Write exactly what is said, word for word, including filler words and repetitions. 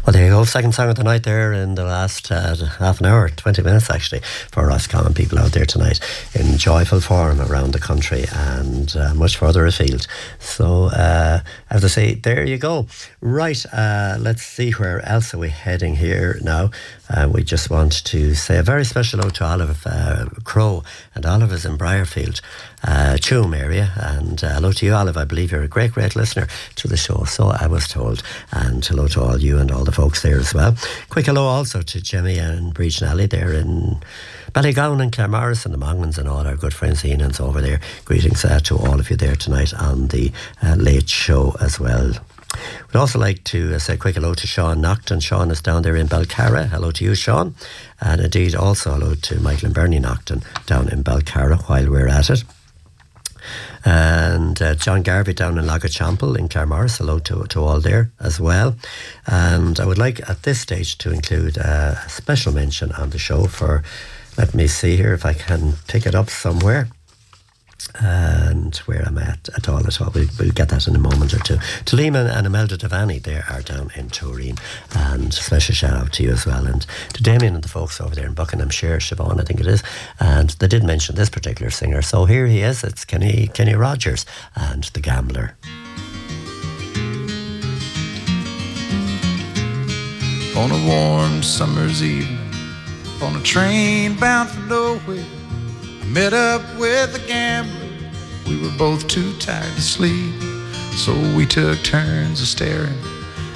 Well, there you go. Second song of the night there in the last uh, half an hour, twenty minutes actually, for Roscommon people out there tonight in joyful form around the country and uh, much further afield. So, uh, as I say, there you go. Right, uh, let's see where else are we heading here now. Uh, we just want to say a very special hello to Olive uh, Crow, and Olive is in Briarfield, uh, Tuam area, and uh, hello to you, Olive. I believe you're a great, great listener to the show, so I was told, and hello to all you and all the folks there as well. Quick hello also to Jimmy and Breach Nally there in Ballygowan and Claremorris and the Monglans and all our good friends Enans over there. Greetings uh, to all of you there tonight on the uh, late show as well. We'd also like to uh, say a quick hello to Sean Nocton. Sean is down there in Belcarra. Hello to you, Sean. And indeed also hello to Michael and Bernie Nocton down in Belcarra while we're at it. And uh, John Garvey down in Lagachample in Claremorris. Hello to, to all there as well. And I would like at this stage to include uh, a special mention on the show for, let me see here if I can pick it up somewhere. And where I'm at at all at all, we'll, we'll get that in a moment or two. To Lehman and Imelda Devaney, they are down in Turin, and special shout out to you as well, and to Damien and the folks over there in Buckinghamshire, Siobhan I think it is, and they did mention this particular singer, so here he is. It's Kenny Kenny Rogers and The Gambler. On a warm summer's evening, on a train bound for nowhere, I met up with a gambler. We were both too tired to sleep, so we took turns of staring